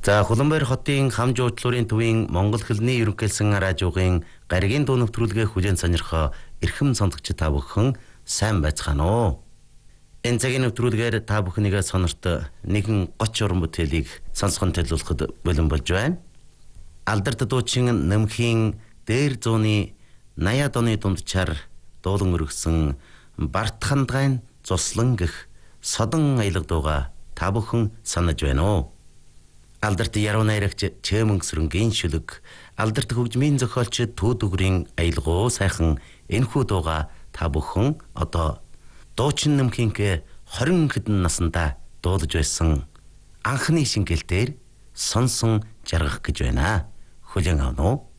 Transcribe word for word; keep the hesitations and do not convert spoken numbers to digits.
За Хуланбаяр хотын хам жуучлуурын төвийн Монгол хэлний ерөнхийлсэн радиогийн гаригийн дуу нэвтрүүлгээ хүлээн сонирхоо эрхэм сонсогч та бүхэн сайн байцгаана уу. Энэ цагийн нэвтрүүлгээр та бүхнийгээ сонорт нэгэн гоч уран бүтээлийг сонсгон төлөвлөхөд бэлэн болж байна. Алдарт дуучин Нэмхийн дээр зууны наяад оны дундчаар дуулан өргөсөн Барт хандгайн цуслан гэх содон аялга дууга та бүхэн санаж байна уу? Алдарт яруу найрагч Чээмэнгсрэнгийн шүлэг, алдарт хөгжмийн зохиолч Түүдүгрийн аялгуу сайхан энэхүү дууга та бүхэн одоо дуучин Нэмхийнхээ хорин хэдэн наснда дуулж байсан анхны шингэлтээр сонсон жаргах гэж байна. Хүлээн авах уу?